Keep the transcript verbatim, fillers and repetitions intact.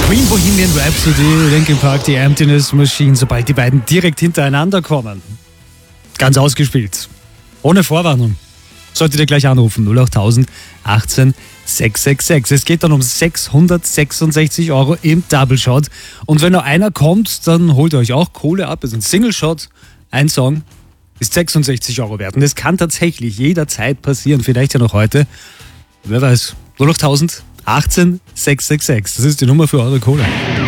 Queen, Bohemian Rhapsody, Linkin Park, die Emptiness Machine, sobald die beiden direkt hintereinander kommen. Ganz ausgespielt. Ohne Vorwarnung. Solltet ihr gleich anrufen. null acht tausend achtzehn sechshundertsechsundsechzig. Es geht dann um sechshundertsechsundsechzig Euro im Double Shot. Und wenn nur einer kommt, dann holt ihr euch auch Kohle ab. Es ist ein Single Shot. Ein Song ist sechsundsechzig Euro wert. Und das kann tatsächlich jederzeit passieren. Vielleicht ja noch heute. Wer weiß. null acht tausend achtzehn sechshundertsechsundsechzig. Das ist die Nummer für eure Kohle.